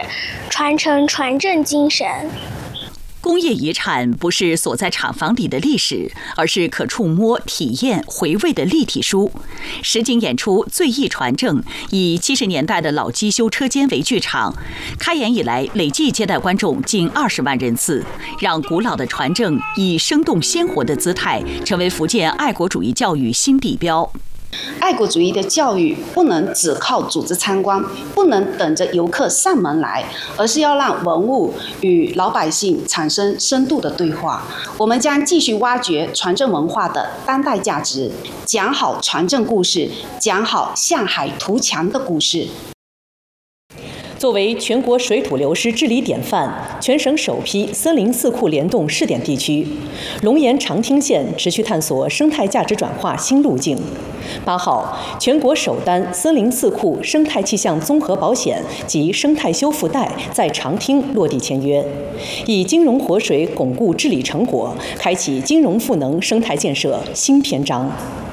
传承船政精神。 工业遗产不是锁在厂房里的历史，而是可触摸、体验、回味的立体书。实景演出《醉忆船政》以70年代的老机修车间为剧场，开演以来累计接待观众近20万人次，让古老的船政以生动鲜活的姿态，成为福建爱国主义教育新地标。 爱国主义的教育不能只靠组织参观，不能等着游客上门来，而是要让文物与老百姓产生深度的对话。我们将继续挖掘船政文化的当代价值，讲好船政故事，讲好向海图强的故事。 作为全国水土流失治理典范，全省首批森林4库联动试点地区，龙岩长汀县持续探索生态价值转化新路径。8号，全国首单森林4库生态气象综合保险及生态修复带在长汀落地签约，以金融活水巩固治理成果，开启金融赋能生态建设新篇章。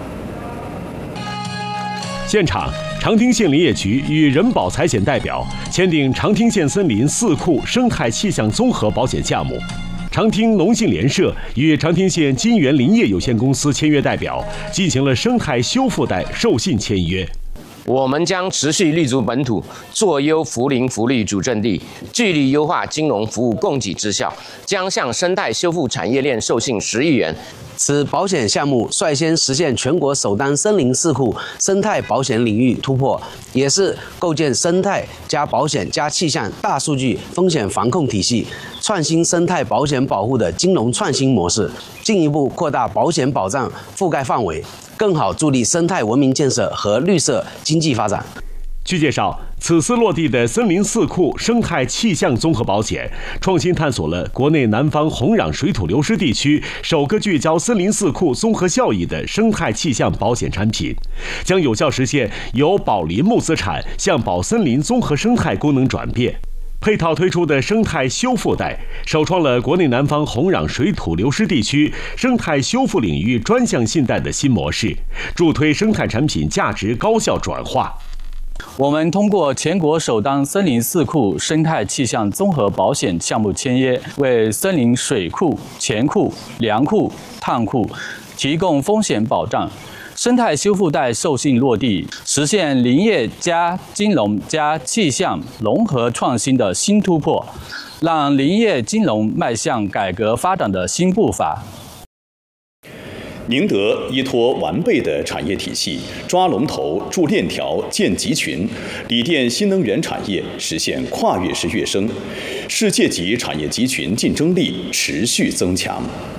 现场，长汀县林业局与人保财险代表签订长汀县森林4库生态气象综合保险项目。长汀农信联社与长汀县金源林业有限公司签约代表进行了生态修复带授信签约。 我们将持续立足本土，做优福林福利主阵地，致力优化金融服务供给之效，将向生态修复产业链授信10亿元。 此保险项目率先实现全国首单森林4库生态保险领域突破，也是构建生态加保险加气象大数据风险防控体系，创新生态保险保护的金融创新模式，进一步扩大保险保障覆盖范围，更好助力生态文明建设和绿色经济发展。 据介绍，此次落地的森林4库生态气象综合保险，创新探索了国内南方洪壤水土流失地区首个聚焦森林4库综合效益的生态气象保险产品，将有效实现由保林木资产向保森林综合生态功能转变。配套推出的生态修复带，首创了国内南方洪壤水土流失地区生态修复领域专项信贷的新模式，助推生态产品价值高效转化。 我们通过全国首单森林4库生态气象综合保险项目签约，为森林水库、泉库、粮库、碳库提供风险保障。生态修复带授信落地，实现林业加金融加气象融合创新的新突破，让林业金融迈向改革发展的新步伐。 宁德依托完备的产业体系，抓龙头、筑链条、建集群，锂电新能源产业实现跨越式跃升，世界级产业集群竞争力持续增强。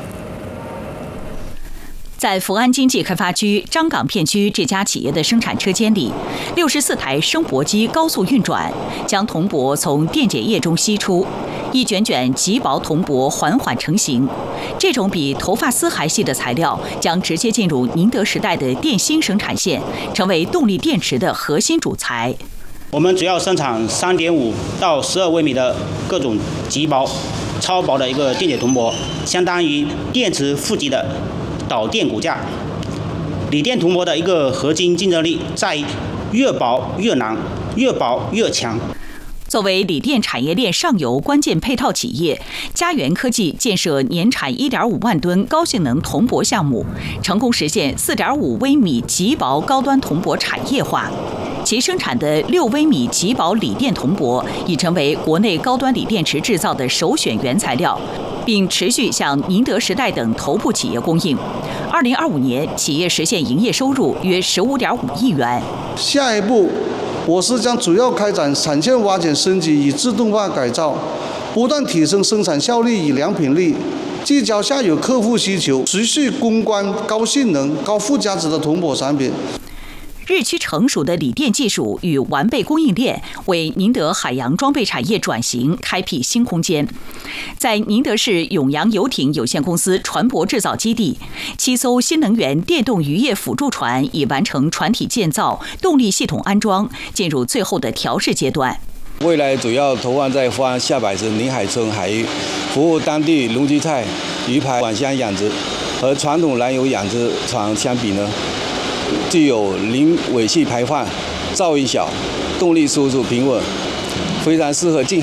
在福安经济开发区张港片区这家企业的生产车间里，64台升箔机高速运转，将铜箔从电解液中吸出，一卷卷极薄铜箔缓缓成型。这种比头发丝还细的材料将直接进入宁德时代的电芯生产线，成为动力电池的核心主材。 我们主要生产3.5到12微米的各种极薄、超薄的一个电解铜箔，相当于电池负极的导电骨架。锂电铜箔的一个核心竞争力在于越薄越难，越薄越强。 作为锂电产业链上游关键配套企业，嘉源科技建设年产1.5万吨高性能铜箔项目，成功实现4.5微米极薄高端铜箔产业化。其生产的6微米极薄锂电铜箔已成为国内高端锂电池制造的首选原材料，并持续向宁德时代等头部企业供应。2025年，企业实现营业收入约15.5亿元。 下一步，我市将主要开展产线挖掘升级与自动化改造，不断提升生产效率与良品率，聚焦下游客户需求，持续攻关高性能、高附加值的铜箔产品。 日趋成熟的锂电技术与完备供应链，为宁德海洋装备产业转型开辟新空间。在宁德市永洋游艇有限公司船舶制造基地，7艘新能源电动渔业辅助船已完成船体建造、动力系统安装，进入最后的调试阶段。 未来主要投放在福安下摆子宁海村海域，服务当地龙居菜、鱼排、莞香养殖。和传统燃油养殖场相比呢，具有零尾气排放、噪音小、动力输出平稳，非常适合近